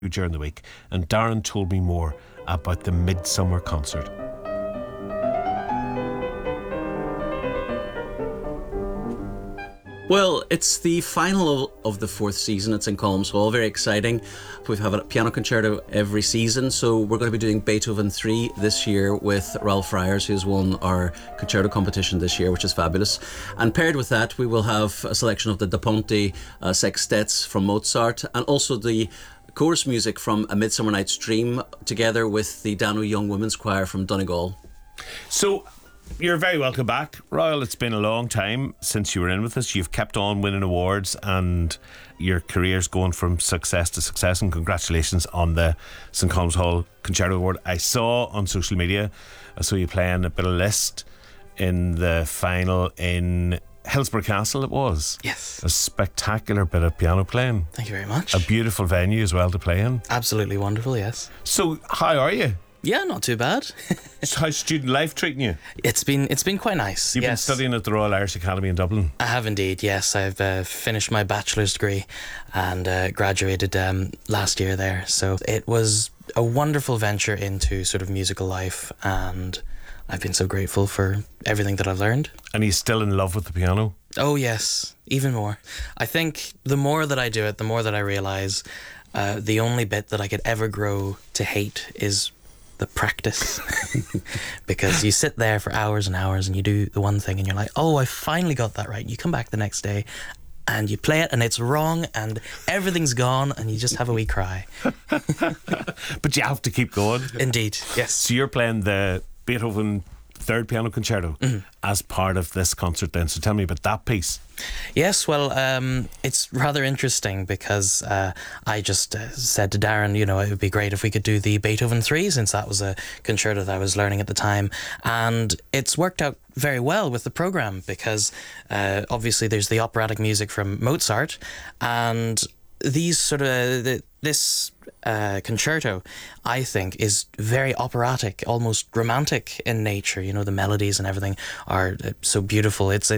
during the week, and Darren told me more about the Midsummer concert. Well, it's the final of the 4th season. It's in Columns Hall. Very exciting. We have a piano concerto every season, so we're going to be doing Beethoven 3 this year with Ralph Friars, who's won our concerto competition this year, which is fabulous. And paired with that, we will have a selection of the Da Ponte sextets from Mozart, and also the chorus music from A Midsummer Night's Dream, together with the Dano Young Women's Choir from Donegal. So, you're very welcome back, Royal. It's been a long time since you were in with us. You've kept on winning awards and your career's going from success to success, and congratulations on the St Columns Hall Concerto Award. I saw on social media, I saw you playing a bit of Liszt in the final in Hillsborough Castle. It was. Yes. A spectacular bit of piano playing. Thank you very much. A beautiful venue as well to play in. Absolutely wonderful, yes. So, how are you? Yeah, not too bad. How's student life treating you? It's been quite nice. You've been studying at the Royal Irish Academy in Dublin. I have indeed, yes. I've finished my bachelor's degree and graduated last year there. So it was a wonderful venture into sort of musical life, and I've been so grateful for everything that I've learned. And he's still in love with the piano? Oh yes, even more. I think the more that I do it, the more that I realise the only bit that I could ever grow to hate is the practice. Because you sit there for hours and hours and you do the one thing and you're like, oh, I finally got that right. And you come back the next day and you play it and it's wrong and everything's gone and you just have a wee cry. But you have to keep going. Indeed, yes. So you're playing the Beethoven Third Piano Concerto as part of this concert then. So tell me about that piece. Yes, well, it's rather interesting because I just said to Darren, you know, it would be great if we could do the Beethoven 3, since that was a concerto that I was learning at the time. And it's worked out very well with the programme because obviously there's the operatic music from Mozart, and these sort of this concerto, I think, is very operatic, almost romantic in nature. You know, the melodies and everything are so beautiful. It's